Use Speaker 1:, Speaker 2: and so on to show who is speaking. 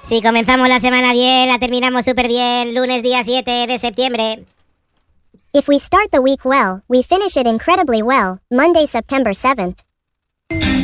Speaker 1: Si comenzamos la semana bien, la terminamos súper bien, lunes día 7 de septiembre.
Speaker 2: If we start the week well, we finish it incredibly well, Monday, September 7th.